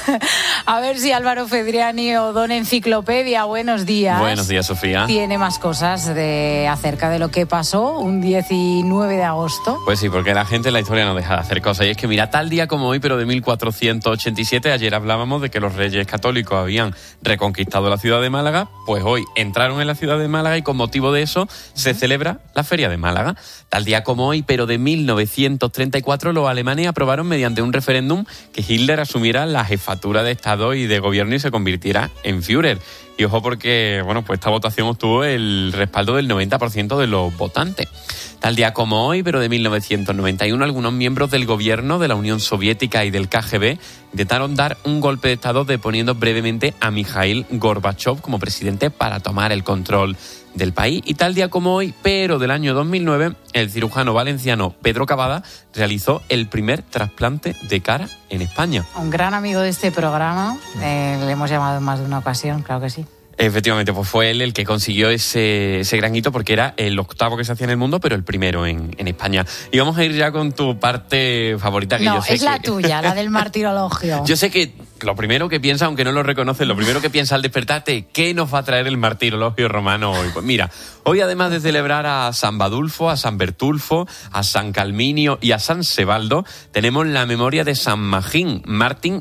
A ver si Álvaro Fedriani o Don Enciclopedia, buenos días. Buenos días, Sofía. Tiene más cosas acerca de lo que pasó un 19 de agosto. Pues sí, porque la gente en la historia no deja de hacer cosas. Y es que mira, tal día como hoy, pero de 1487, ayer hablábamos de que los reyes católicos habían reconquistado la ciudad de Málaga, pues hoy entraron en la ciudad de Málaga y con motivo de eso se celebra la Feria de Málaga. Tal día como hoy, pero de 1934, los alemanes aprobaron mediante un referéndum que Hitler asumiera la jefatura de Estado y de gobierno y se convirtiera en Führer. Y ojo porque, bueno, pues esta votación obtuvo el respaldo del 90% de los votantes. Tal día como hoy, pero de 1991, algunos miembros del gobierno de la Unión Soviética y del KGB intentaron dar un golpe de Estado deponiendo brevemente a Mikhail Gorbachev como presidente para tomar el control del país. Y tal día como hoy, pero del año 2009, el cirujano valenciano Pedro Cavada realizó el primer trasplante de cara en España. Un gran amigo de este programa, le hemos llamado en más de una ocasión, claro que sí. Efectivamente, pues fue él el que consiguió ese gran hito porque era el octavo que se hacía en el mundo, pero el primero en España. Y vamos a ir ya con tu parte favorita. Que no, yo sé es la tuya, la del martirologio. Yo sé que lo primero que piensa, aunque no lo reconoces, lo primero que piensa al despertarte, ¿qué nos va a traer el martirologio romano hoy? Pues mira, hoy además de celebrar a San Badulfo, a San Bertulfo, a San Calminio y a San Sebaldo, tenemos la memoria de San Magín, mártir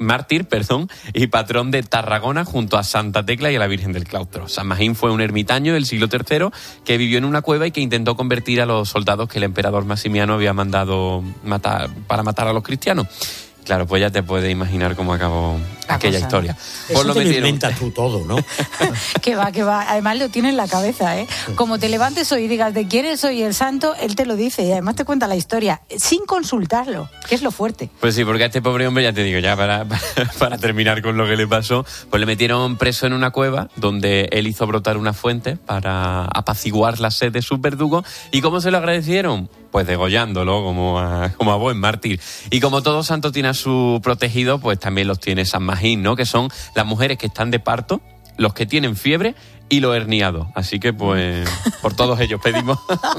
y patrón de Tarragona junto a Santa Tecla y a la Virgen del Claustro. San Magín fue un ermitaño del siglo III que vivió en una cueva y que intentó convertir a los soldados que el emperador Maximiano había mandado para matar a los cristianos. Claro, pues ya te puedes imaginar cómo acabó aquella historia. Eso lo inventas tú todo, ¿no? Que va. Además lo tiene en la cabeza, ¿eh? Como te levantes hoy y digas de quién es hoy el santo, él te lo dice y además te cuenta la historia sin consultarlo, que es lo fuerte. Pues sí, porque a este pobre hombre, ya te digo, ya para terminar con lo que le pasó, pues le metieron preso en una cueva donde él hizo brotar una fuente para apaciguar la sed de sus verdugos. ¿Y cómo se lo agradecieron? Pues degollándolo como a buen mártir. Y como todo santo tiene a su protegido, pues también los tiene San Magín, ¿no? Que son las mujeres que están de parto, los que tienen fiebre y los herniados. Así que, pues, por todos ellos pedimos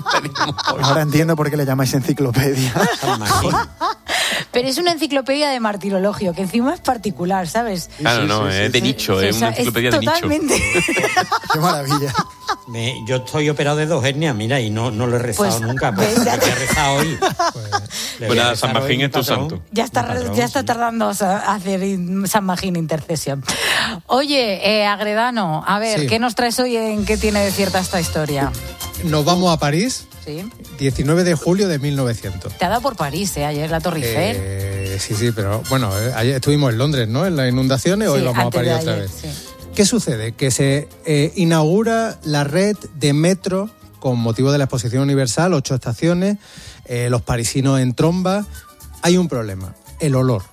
Ahora entiendo por qué le llamáis enciclopedia. San Magín. Pero es una enciclopedia de martirologio, que encima es particular, ¿sabes? Claro, no, es de nicho, es una enciclopedia de nicho. Totalmente. Qué maravilla. Yo estoy operado de 2 hernias, mira, y no lo he rezado Pues, nunca. Pues he rezado hoy. Pues nada, San Magín es tu santo. Ya está tardando a hacer San Magín intercesión. Oye, Agredano, a ver, Sí. ¿qué nos traes hoy en qué tiene de cierta esta historia? Nos vamos a París, Sí. 19 de julio de 1900. Te ha dado por París, ayer la Torre Eiffel. Sí, pero bueno, ayer estuvimos en Londres, ¿no? En las inundaciones, hoy Sí, vamos a antes de París otra ayer, vez. sí. ¿Qué sucede? Que se inaugura la red de metro con motivo de la Exposición Universal, 8 estaciones, los parisinos en tromba. Hay un problema, el olor.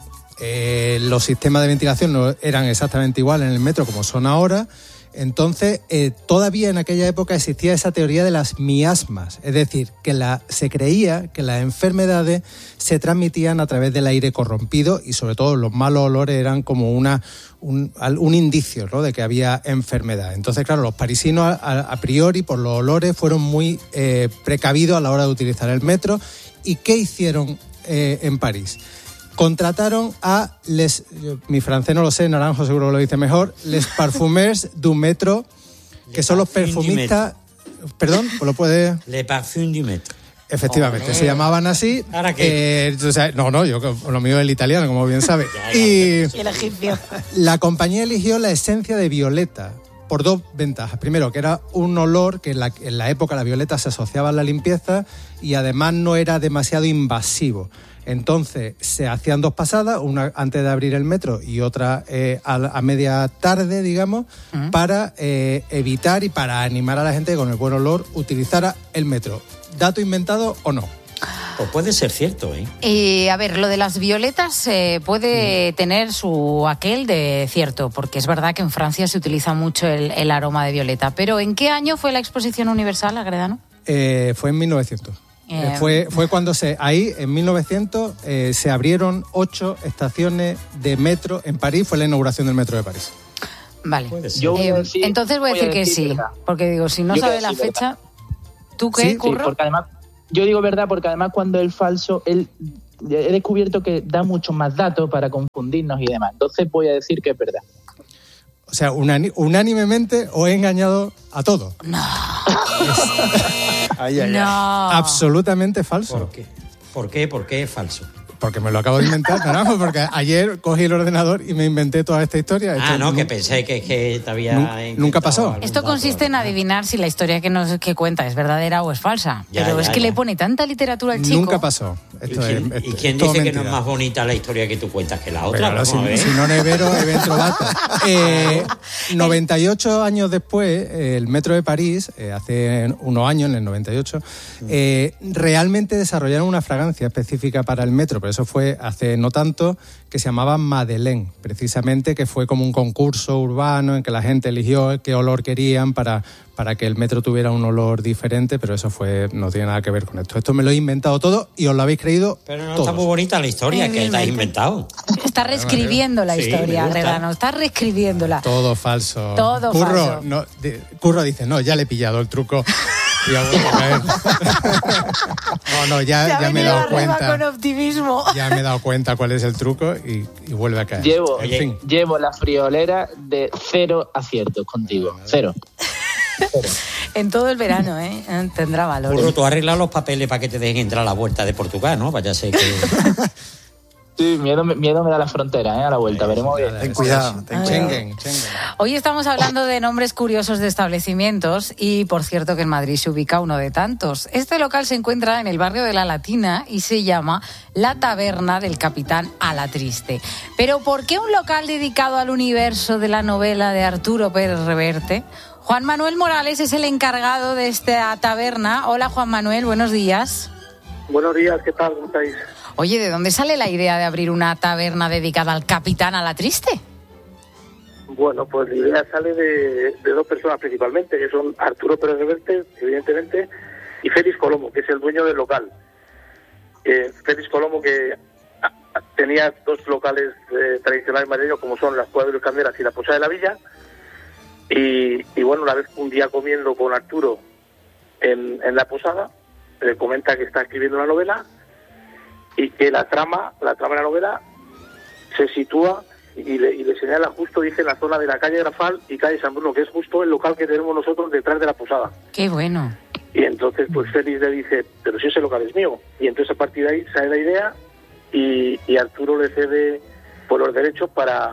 Los sistemas de ventilación no eran exactamente iguales en el metro como son ahora. Entonces, todavía en aquella época existía esa teoría de las miasmas, es decir, que se creía que las enfermedades se transmitían a través del aire corrompido y sobre todo los malos olores eran como un indicio, ¿no?, de que había enfermedad. Entonces, claro, los parisinos a priori por los olores fueron muy precavidos a la hora de utilizar el metro. ¿Y qué hicieron en París? Contrataron a mi francés no lo sé, Naranjo seguro que lo dice mejor, les parfumeurs du metro, que son los perfumistas. Perdón, pues lo puede. Le parfum du metro. Efectivamente, se llamaban así. ¿Ahora qué? Yo lo mío es el italiano, como bien sabe. Ya. Y El egipcio. la compañía eligió la esencia de violeta por 2 ventajas. Primero, que era un olor que en la época la violeta se asociaba a la limpieza y además no era demasiado invasivo. Entonces se hacían 2 pasadas, una antes de abrir el metro y otra a media tarde, digamos, para evitar y para animar a la gente que con el buen olor utilizara el metro. ¿Dato inventado o no? Pues puede ser cierto, ¿eh? A ver, lo de las violetas puede tener su aquel de cierto, porque es verdad que en Francia se utiliza mucho el aroma de violeta. Pero ¿en qué año fue la Exposición Universal, Agredano? Fue en 1900. Fue cuando ahí en 1900 se abrieron 8 estaciones de metro en París, fue la inauguración del metro de París. Vale. Entonces voy a decir que sí, verdad. porque digo, si no Yo sabe creo la que sí, fecha, ¿tú qué, Sí, Curro? porque además, yo digo verdad porque además cuando el falso, él he descubierto que da muchos más datos para confundirnos y demás. Entonces voy a decir que es verdad. O sea, unánimemente os he engañado a todos. No. No. Absolutamente falso. ¿Por qué? ¿Por qué? ¿Por qué es falso? Porque me lo acabo de inventar, carajo, porque ayer cogí el ordenador y me inventé toda esta historia. Que pensé que te había... Nunca pasó. Esto consiste en adivinar si la historia que cuenta es verdadera o es falsa. Pero es que le pone tanta literatura al chico. Nunca pasó. ¿Y quién dice que no es más bonita la historia que tú cuentas que la otra? Pero si no nevero, evento vato. 98 años después, el Metro de París, hace unos años, en el 98, realmente desarrollaron una fragancia específica para el metro, pero eso fue hace no tanto, que se llamaba Madeleine, precisamente, que fue como un concurso urbano en que la gente eligió qué olor querían para que el metro tuviera un olor diferente, pero eso no tiene nada que ver con esto. Esto me lo he inventado todo y os lo habéis creído. Pero no todos. Está muy bonita la historia que te has inventado. Está reescribiendo la historia, Redano, está reescribiéndola. Todo falso. Todo falso. Curro dice, no, ya le he pillado el truco. Y ha vuelto a caer. ya me he dado cuenta. Con optimismo. Ya me he dado cuenta cuál es el truco y vuelve a caer. Llevo la friolera de 0 aciertos contigo. 0. En todo el verano, tendrá valor. Burro, tú has arreglado los papeles para que te dejen entrar a la vuelta de Portugal, ¿no? Vaya a ser que... Sí, miedo me da la frontera, a la vuelta, veremos bien. Ten cuidado. Schengen. Hoy estamos hablando de nombres curiosos de establecimientos y, por cierto, que en Madrid se ubica uno de tantos. Este local se encuentra en el barrio de La Latina y se llama La Taberna del Capitán Alatriste. Pero ¿por qué un local dedicado al universo de la novela de Arturo Pérez Reverte? Juan Manuel Morales es el encargado de esta taberna. Hola, Juan Manuel, buenos días. Buenos días, ¿qué tal? ¿Cómo estáis? Oye, ¿de dónde sale la idea de abrir una taberna dedicada al Capitán Alatriste? Bueno, pues la idea sale de dos personas principalmente, que son Arturo Pérez Reverte, evidentemente, y Félix Colomo, que es el dueño del local. Félix Colomo, que tenía dos locales tradicionales madrileños, como son las Cuevas de los Candelas y la Posada de la Villa. Y bueno, una vez un día comiendo con Arturo en la posada, le comenta que está escribiendo una novela y que la trama de la novela se sitúa y le señala justo, dice, en la zona de la calle Grafal y calle San Bruno, que es justo el local que tenemos nosotros detrás de la posada. ¡Qué bueno! Y entonces pues Félix le dice, pero si ese local es mío. Y entonces a partir de ahí sale la idea y Arturo le cede por los derechos para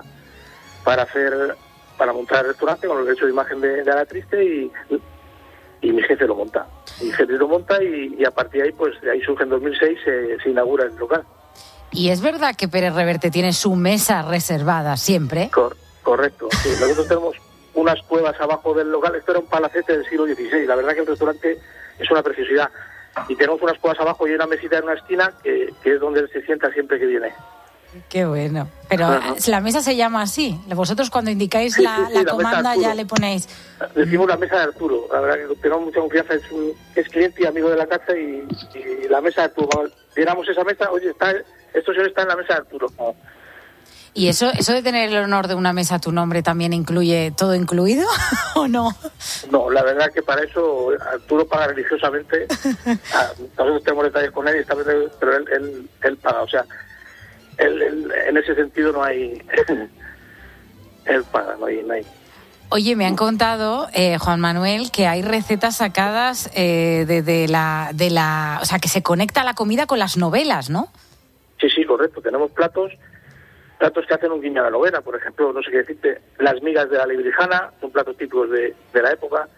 montar el restaurante con los derechos de imagen de Alatriste y mi jefe lo monta. Mi jefe lo monta y a partir de ahí, pues de ahí surge en 2006, se inaugura el local. ¿Y es verdad que Pérez Reverte tiene su mesa reservada siempre? Correcto, sí. Nosotros tenemos unas cuevas abajo del local. Esto era un palacete del siglo XVI. La verdad que el restaurante es una preciosidad. Y tenemos unas cuevas abajo y una mesita en una esquina que es donde él se sienta siempre que viene. Qué bueno. Pero la mesa se llama así. Vosotros cuando indicáis la comanda ya le ponéis... Decimos la mesa de Arturo. La verdad que tenemos mucha confianza. Es cliente y amigo de la casa y la mesa de Arturo. Cuando viéramos esa mesa, oye, esto señor está en la mesa de Arturo. ¿No? ¿Y eso de tener el honor de una mesa a tu nombre también incluye todo incluido o no? No, la verdad que para eso Arturo paga religiosamente. Nosotros tenemos detalles con él, pero él paga. O sea, él en ese sentido no hay... él paga, no hay... Oye, me han contado, Juan Manuel, que hay recetas sacadas de la... O sea, que se conecta la comida con las novelas, ¿no? Sí, correcto. Tenemos platos que hacen un guiño a la novela. Por ejemplo, no sé qué decirte, las migas de la librijana, son platos típicos de la época.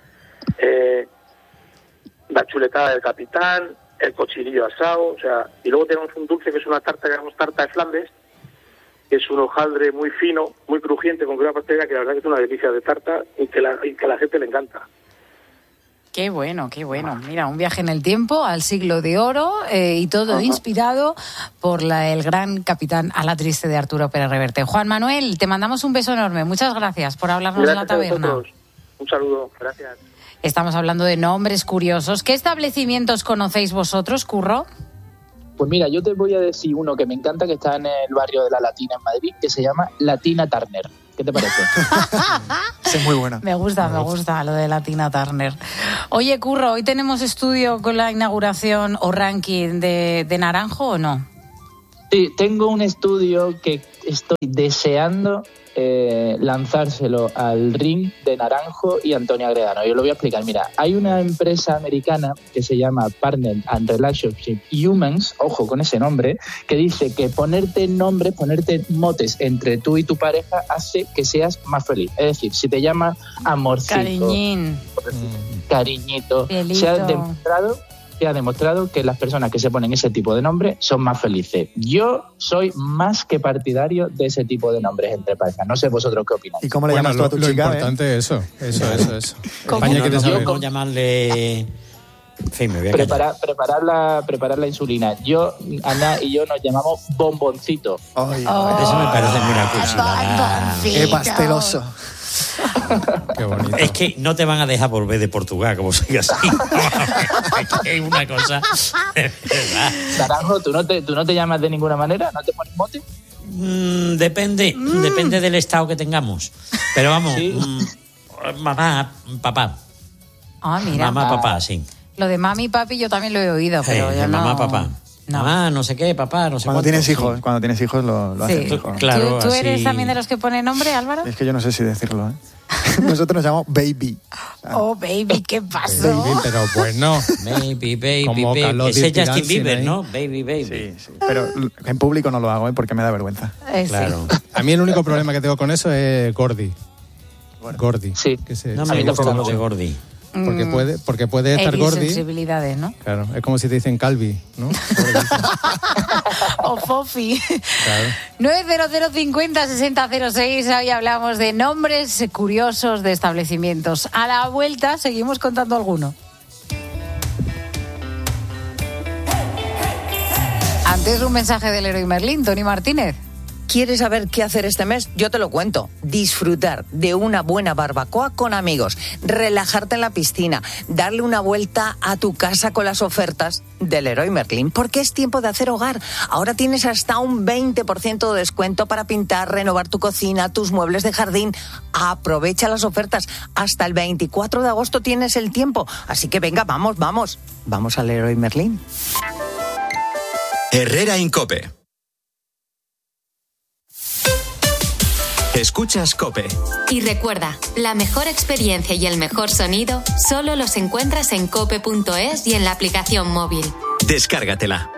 La chuletada del capitán, el cochinillo asado, o sea, y luego tenemos un dulce que es una tarta que llamamos tarta de Flandes, que es un hojaldre muy fino, muy crujiente, con crema pastelera, que la verdad que es una delicia de tarta y que a la gente le encanta. Qué bueno, qué bueno. Mira, un viaje en el tiempo al siglo de oro y todo inspirado por el gran Capitán Alatriste de Arturo Pérez Reverte. Juan Manuel, te mandamos un beso enorme. Muchas gracias por hablarnos de la taberna. Un saludo, gracias. Estamos hablando de nombres curiosos. ¿Qué establecimientos conocéis vosotros, Curro? Pues mira, yo te voy a decir uno que me encanta, que está en el barrio de La Latina en Madrid, que se llama Latina Turner. ¿Qué te parece? Es muy buena. Me gusta lo de Latina Turner. Oye, Curro, ¿hoy tenemos estudio con la inauguración o ranking de Naranjo o no? Sí, tengo un estudio que estoy deseando lanzárselo al ring de Naranjo y Antonio Agredano. Yo lo voy a explicar. Mira, hay una empresa americana que se llama Partner and Relationship Humans, ojo con ese nombre, que dice que ponerte nombres, ponerte motes entre tú y tu pareja hace que seas más feliz. Es decir, si te llamas amorcito, Cariñín, cariñito, Pielito. se ha demostrado que las personas que se ponen ese tipo de nombre son más felices. Yo soy más que partidario de ese tipo de nombres entre parejas. No sé vosotros qué opináis. ¿Y cómo le llamas tú a tu lo chica? importante es eso. ¿Cómo? España quiere saber. ¿Cómo llamarle? En fin, me voy a callar. preparar la insulina. Ana y yo nos llamamos Bomboncito. Ay, Eso me parece muy una cursilada. qué pasteloso. Qué bonito. Es que no te van a dejar volver de Portugal, como sigas así. Es una cosa. Naranjo, ¿tú no te llamas de ninguna manera? ¿No te pones mote? Depende del estado que tengamos. Pero vamos, Sí. mamá, papá. Ah, mira. Mamá, papá, sí. Lo de mami y papi yo también lo he oído, pero yo no... mamá, papá. No. Mamá, no sé qué, papá, no sé Cuando cuánto, tienes sí. hijos, lo Sí. haces mejor. Claro, ¿Tú eres así- también de los que pone nombre, Álvaro? Es que yo no sé si decirlo, ¿eh? Nosotros nos llamamos baby. Oh, baby, ¿qué pasó? Baby, pero bueno. Baby, Como Carlos Ese es Dirty Justin Dancing Bieber, ahí. ¿no? Baby. Sí. Pero en público no lo hago, ¿eh? Porque me da vergüenza. Sí. Claro. A mí el único problema que tengo con eso es Gordy. Gordy. Sí. Que se- No A me mí gusta tampoco. lo de Gordy. Porque puede estar X Gordy. sensibilidades, ¿no? Claro, es como si te dicen Calvi, ¿no? Gordy. O Fofi. Claro. 90050-6006. Hoy hablamos de nombres curiosos de establecimientos. A la vuelta seguimos contando alguno. Antes un mensaje del Leroy Merlin, Tony Martínez. ¿Quieres saber qué hacer este mes? Yo te lo cuento. Disfrutar de una buena barbacoa con amigos, relajarte en la piscina, darle una vuelta a tu casa con las ofertas del Leroy Merlin, porque es tiempo de hacer hogar. Ahora tienes hasta un 20% de descuento para pintar, renovar tu cocina, tus muebles de jardín. Aprovecha las ofertas. Hasta el 24 de agosto tienes el tiempo. Así que venga, vamos. Vamos al Leroy Merlin. Herrera Incope. Escuchas COPE. Y recuerda, la mejor experiencia y el mejor sonido solo los encuentras en cope.es y en la aplicación móvil. Descárgatela.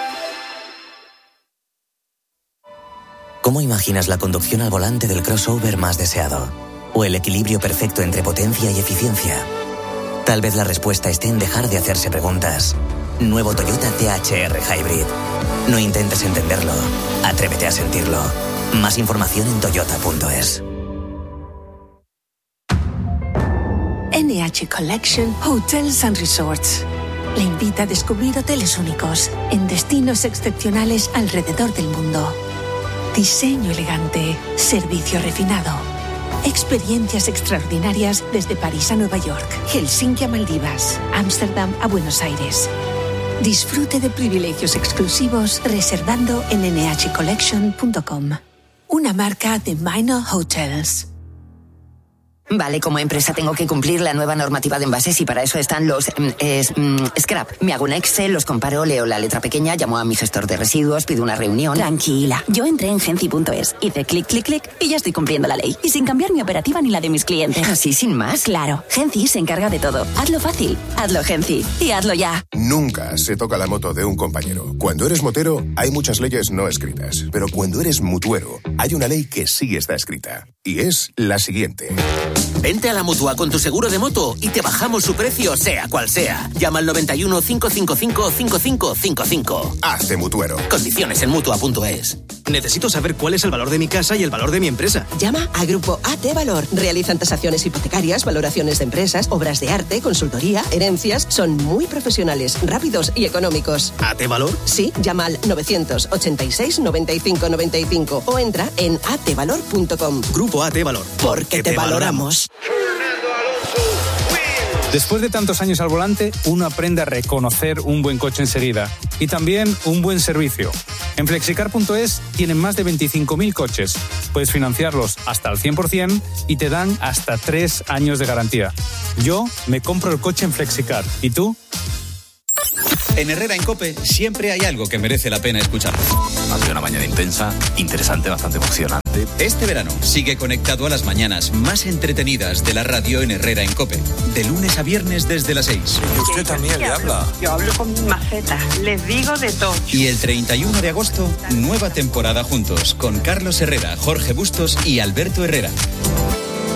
¿Cómo imaginas la conducción al volante del crossover más deseado? ¿O el equilibrio perfecto entre potencia y eficiencia? Tal vez la respuesta esté en dejar de hacerse preguntas. Nuevo Toyota THR Hybrid. No intentes entenderlo. Atrévete a sentirlo. Más información en toyota.es. NH Collection Hotels and Resorts le invita a descubrir hoteles únicos en destinos excepcionales alrededor del mundo. Diseño elegante, servicio refinado, experiencias extraordinarias desde París a Nueva York, Helsinki a Maldivas, Ámsterdam a Buenos Aires. Disfrute de privilegios exclusivos reservando en nhcollection.com. Una marca de Minor Hotels. Vale, como empresa tengo que cumplir la nueva normativa de envases y para eso están los scrap. Me hago un Excel, los comparo, leo la letra pequeña, llamo a mi gestor de residuos, pido una reunión. Tranquila, yo entré en Genci.es, hice clic, clic, clic y ya estoy cumpliendo la ley. Y sin cambiar mi operativa ni la de mis clientes. ¿Así, sin más? Claro, Genci se encarga de todo. Hazlo fácil, hazlo Genci y hazlo ya. Nunca se toca la moto de un compañero. Cuando eres motero, hay muchas leyes no escritas. Pero cuando eres mutuero, hay una ley que sí está escrita. Y es la siguiente. Vente a la Mutua con tu seguro de moto y te bajamos su precio, sea cual sea. Llama al 91 555 5555. Hazte mutuero. Condiciones en Mutua.es. Necesito saber cuál es el valor de mi casa y el valor de mi empresa. Llama a Grupo AT Valor. Realizan tasaciones hipotecarias, valoraciones de empresas, obras de arte, consultoría, herencias. Son muy profesionales, rápidos y económicos. ¿AT Valor? Sí, llama al 986 95 95 o entra en atvalor.com. Grupo AT Valor. Porque te valoramos. Después de tantos años al volante, uno aprende a reconocer un buen coche enseguida y también un buen servicio. En Flexicar.es tienen más de 25.000 coches. Puedes financiarlos hasta al 100% y te dan hasta 3 años de garantía. Yo me compro el coche en Flexicar. ¿Y tú? En Herrera Incope siempre hay algo que merece la pena escuchar. sido una mañana intensa, interesante, bastante emocionante. Este verano sigue conectado a las mañanas más entretenidas de la radio en Herrera en COPE. De lunes a viernes desde las 6. Y usted también le habla. Yo hablo con mis macetas, les digo de todo. Y el 31 de agosto, nueva temporada juntos con Carlos Herrera, Jorge Bustos y Alberto Herrera.